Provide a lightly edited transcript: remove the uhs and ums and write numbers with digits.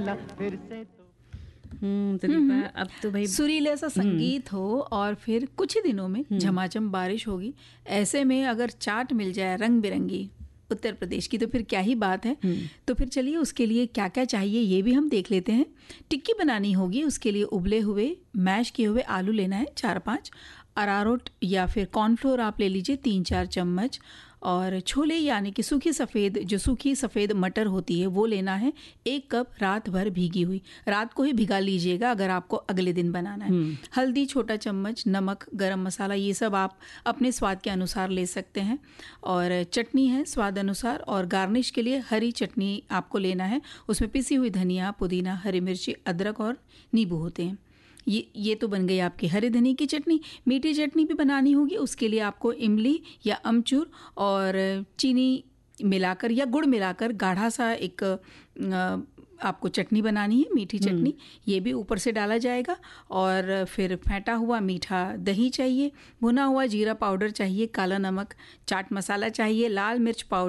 फिर से तो दीपा, अब तो भाई सुरीला सा संगीत हो और फिर कुछ ही दिनों में झमाझम बारिश होगी। ऐसे में अगर चाट मिल जाए रंग बिरंगी उत्तर प्रदेश की तो फिर क्या ही बात है। तो फिर चलिए उसके लिए क्या क्या चाहिए ये भी हम देख लेते हैं। टिक्की बनानी होगी, उसके लिए उबले हुए मैश किए हुए आलू लेना है 4-5, अरारोट या फिर कॉर्नफ्लोर आप ले लीजिए 3-4 चम्मच, और छोले यानी कि सूखी सफ़ेद मटर होती है वो लेना है 1 कप, रात भर भीगी हुई। रात को ही भिगा लीजिएगा अगर आपको अगले दिन बनाना है। हल्दी छोटा चम्मच, नमक, गरम मसाला, ये सब आप अपने स्वाद के अनुसार ले सकते हैं। और चटनी है स्वाद अनुसार, और गार्निश के लिए हरी चटनी आपको लेना है। उसमें पिसी हुई धनिया, पुदीना, हरी मिर्ची, अदरक और नींबू होते हैं। ये तो बन गई आपकी हरे धनिया की चटनी। मीठी चटनी भी बनानी होगी, उसके लिए आपको इमली या अमचूर और चीनी मिलाकर या गुड़ मिलाकर गाढ़ा सा एक आपको चटनी बनानी है, मीठी चटनी। ये भी ऊपर से डाला जाएगा। और फिर फेंटा हुआ मीठा दही चाहिए, भुना हुआ जीरा पाउडर चाहिए, काला नमक, चाट मसाला चाहिए, लाल मिर्च पाउडर